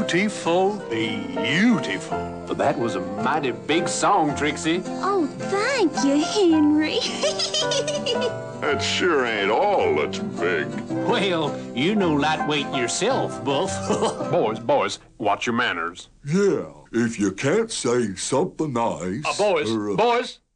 beautiful, beautiful. That was a mighty big song, Trixie. Oh, thank you, Henry. That sure ain't all that's big. Well, you know lightweight yourself, Buff. Boys, watch your manners. Yeah, if you can't say something nice... Boys,